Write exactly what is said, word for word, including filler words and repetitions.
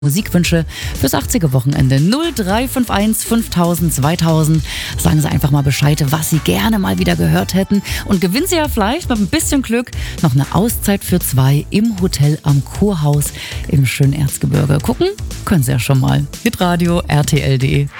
Musikwünsche fürs achtziger Wochenende. null drei fünf eins fünftausend zweitausend. Sagen Sie einfach mal Bescheid, was Sie gerne mal wieder gehört hätten. Und gewinnen Sie ja vielleicht mit ein bisschen Glück noch eine Auszeit für zwei im Hotel am Kurhaus im schönen Erzgebirge. Gucken können Sie ja schon mal. Hitradio R T L punkt de.